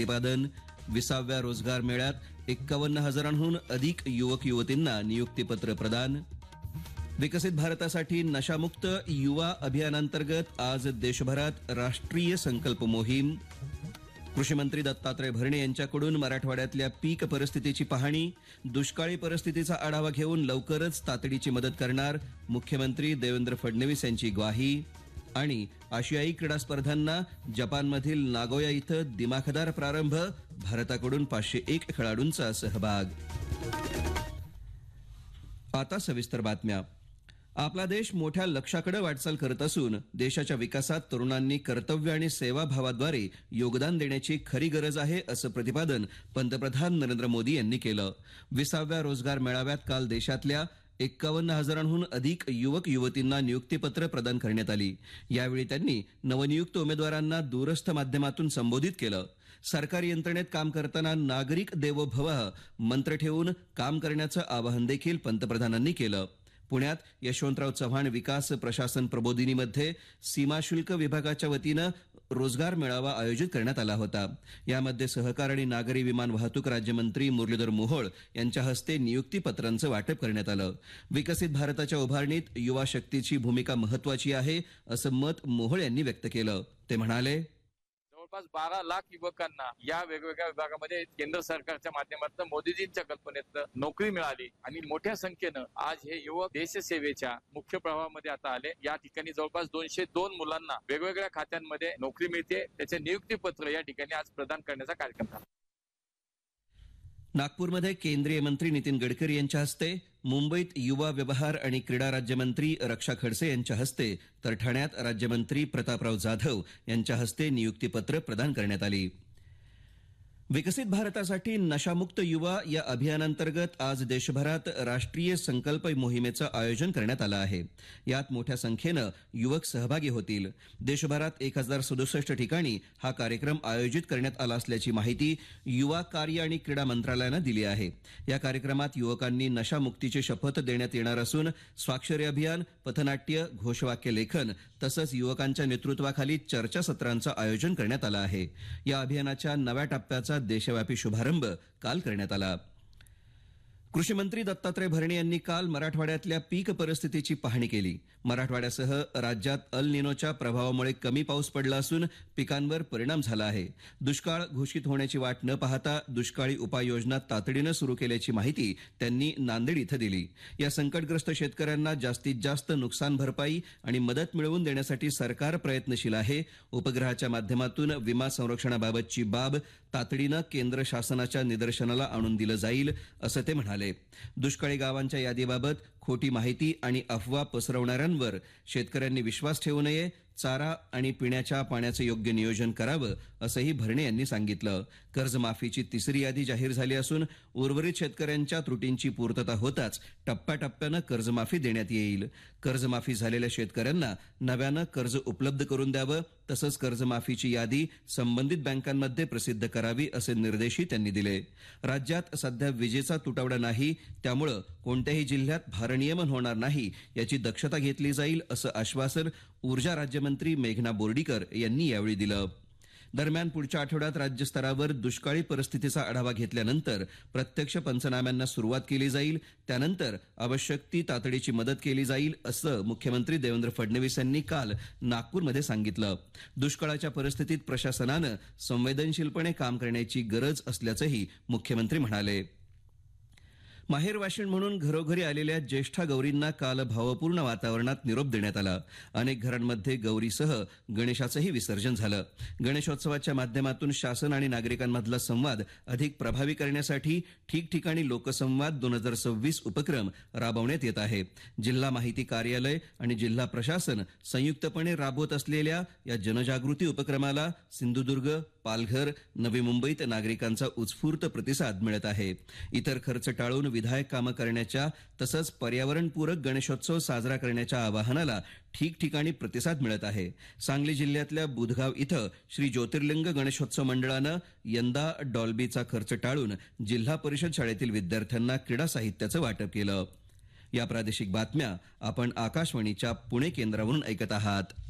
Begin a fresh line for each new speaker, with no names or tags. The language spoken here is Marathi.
प्रतिपादन. 20व्या रोजगार मेळ्यात 51,000हून अधिक युवक युवतींना नियुक्तीपत्र प्रदान. विकसित भारतासाठी नशामुक्त युवा अभियानांतर्गत आज देशभरात राष्ट्रीय संकल्प मोहीम. कृषी मंत्री दत्तात्रय भरणे यांच्याकडून मराठवाड्यातल्या पीक परिस्थितीची पाहणी. दुष्काळी परिस्थितीचा आढावा घेऊन लवकरच तातडीची मदत करणार मुख्यमंत्री देवेंद्र फडणवीस यांची ग्वाही. आणि आशियाई क्रीडा स्पर्धांना जपानमधील नागोया इथं दिमाखदार प्रारंभ. भारताकडून 501 खेळाडूंचा सहभाग. आता सविस्तर बातम्या. आपला देश मोठ्या लक्ष्याकडे वाटचाल करत असून देशाच्या विकासात तरुणांनी कर्तव्य आणि सेवाभावाद्वारे योगदान देण्याची खरी गरज आहे असं प्रतिपादन पंतप्रधान नरेंद्र मोदी यांनी केलं. 20व्या रोजगार मेळाव्यात काल देशातल्या 51,000हून अधिक युवक युवतींना नियुक्तीपत्र प्रदान करण्यात आली. यावेळी त्यांनी नवनियुक्त उमेदवारांना दूरस्थ माध्यमातून संबोधित केलं. सरकारी यंत्रणेत काम करताना नागरिक देवो भवः मंत्र ठेवून काम करण्याचं आवाहन देखील पंतप्रधानांनी केलं. पुण्यात यशवंतराव चव्हाण विकास प्रशासन प्रबोधिनीमध्ये सीमाशुल्क विभागाच्या वतीनं रोजगार मेळावा आयोजित करण्यात आला होता. यामध्ये सहकार आणि नागरी विमान वाहतूक राज्यमंत्री मुरलीधर मोहोळ यांच्या हस्ते नियुक्तीपत्रांचं वाटप करण्यात आलं. विकसित भारताच्या उभारणीत युवा शक्तीची भूमिका महत्वाची आहे असं मत मोहोळ यांनी व्यक्त केलं. ते म्हणाले,
जवळपास 12 लाख युवकांना या वेगवेगळ्या विभागामध्ये केंद्र सरकारच्या माध्यमातून मोदीजींच्या कल्पनेतून नोकरी मिळाली आणि मोठ्या संख्येनं आज हे युवक देशसेवेच्या मुख्य प्रवाहामध्ये आता आले. या ठिकाणी जवळपास 202 मुलांना वेगवेगळ्या खात्यांमध्ये नोकरी मिळते. त्याचे नियुक्तीपत्र या ठिकाणी आज प्रदान करण्याचा कार्यक्रम झाला.
नागपूरमध्ये केंद्रीय मंत्री नितीन गडकरी यांच्या हस्ते, मुंबईत युवा व्यवहार आणि क्रीडा राज्यमंत्री रक्षा खडसे यांच्या हस्ते तर ठाण्यात राज्यमंत्री प्रतापराव जाधव यांच्या हस्ते नियुक्तीपत्र प्रदान करण्यात आली. विकसित भारतासाठी नशामुक्त युवा या अभियानांतर्गत आज देशभरात राष्ट्रीय संकल्प मोहिमेचं आयोजन करण्यात आलं आहे. यात मोठ्या संख्येनं युवक सहभागी होतील. देशभरात 1067 ठिकाणी हा कार्यक्रम आयोजित करण्यात आला असल्याची माहिती युवा कार्य आणि क्रीडा मंत्रालयानं दिली आहे. या कार्यक्रमात युवकांनी नशामुक्तीची शपथ देण्यात येणार असून स्वाक्षरी अभियान, पथनाट्य, घोषवाक्य लेखन तसंच युवकांच्या नेतृत्वाखाली चर्चासत्रांचं आयोजन करण्यात आलं आहे. या अभियानाच्या नव्या टप्प्याचा देशव्यापी शुभारंभ काल करण्यात आला. कृषी मंत्री दत्तात्रय भरणे यांनी काल मराठवाड्यातल्या पीक परिस्थितीची पाहणी केली. मराठवाड्यासह राज्यात अल निनोच्या प्रभावामुळे कमी पाऊस पडला असून पिकांवर परिणाम झाला आहे. दुष्काळ घोषित होण्याची वाट न पाहता दुष्काळी उपाययोजना तातडीनं सुरू केल्याची माहिती त्यांनी नांदेड इथं दिली. या संकटग्रस्त शेतकऱ्यांना जास्तीत जास्त नुकसान भरपाई आणि मदत मिळवून देण्यासाठी सरकार प्रयत्नशील आहे. उपग्रहाच्या माध्यमातून विमा संरक्षणाबाबतची बाब तातडीनं केंद्र शासनाच्या निदर्शनाला आणून दिलं जाईल असं ते म्हणाले. दुष्काळी गावांच्या यादीबाबत खोटी माहिती आणि अफवा पसरवणाऱ्यांवर शेतकऱ्यांनी विश्वास ठेवू नये. चारा आणि पिण्याच्या पाण्याचं योग्य नियोजन करावं असंही भरणे यांनी सांगितलं. कर्जमाफीची तिसरी यादी जाहीर झाली असून उर्वरित शेतकऱ्यांच्या त्रुटींची पूर्तता होताच टप्प्याटप्प्यानं कर्जमाफी देण्यात येईल. कर्जमाफी झालेल्या शेतकऱ्यांना नव्यानं कर्ज उपलब्ध करून द्यावं तसंच कर्जमाफीची यादी संबंधित बँकांमध्ये प्रसिद्ध करावी असे निर्देशही त्यांनी दिले. राज्यात सध्या विजेचा तुटवडा नाही, त्यामुळे कोणत्याही जिल्ह्यात भारनियमन होणार नाही याची दक्षता घेतली जाईल असं आश्वासन ऊर्जा राज्यमंत्री मेघना बोर्डीकर यांनी यावेळी दिलं. दरम्यान पुढच्या आठवड्यात राज्यस्तरावर दुष्काळी परिस्थितीचा आढावा घेतल्यानंतर प्रत्यक्ष पंचनाम्यांना सुरुवात केली जाईल. त्यानंतर आवश्यक ती तातडीची मदत केली जाईल असं मुख्यमंत्री देवेंद्र फडणवीस यांनी काल नागपूरमध्ये सांगितलं. दुष्काळाच्या परिस्थितीत प्रशासनानं संवेदनशीलपणे काम करण्याची गरज असल्याचंही मुख्यमंत्री म्हणाले. माहेरवाशीण म्हणून घरोघरी आलेल्या ज्येष्ठा गौरींना काल भावपूर्ण वातावरणात निरोप देण्यात आला. अनेक घरांमध्ये गौरीसह गणेशाचंही विसर्जन झालं. गणेशोत्सवाच्या माध्यमातून शासन आणि नागरिकांमधला संवाद अधिक प्रभावी करण्यासाठी ठिकठिकाणी लोकसंवाद 2026 उपक्रम राबवण्यात येत आहे. जिल्हा माहिती कार्यालय आणि जिल्हा प्रशासन संयुक्तपणे राबवत असलेल्या या जनजागृती उपक्रमाला सिंधुदुर्ग, पालघर, नवी मुंबईत नागरिकांचा उत्स्फूर्त प्रतिसाद मिळत आहे. इतर खर्च टाळून विधायक कामं करण्याच्या तसंच पर्यावरणपूरक गणेशोत्सव साजरा करण्याच्या आवाहनाला ठिकठिकाणी प्रतिसाद मिळत आहे. सांगली जिल्ह्यातल्या बुधगाव इथं श्री ज्योतिर्लिंग गणेशोत्सव मंडळानं यंदा डॉल्बीचा खर्च टाळून जिल्हा परिषद शाळेतील विद्यार्थ्यांना क्रीडा साहित्याचं वाटप केलं. या प्रादेशिक बातम्या आपण आकाशवाणीच्या पुणे केंद्रावरून ऐकत आहात.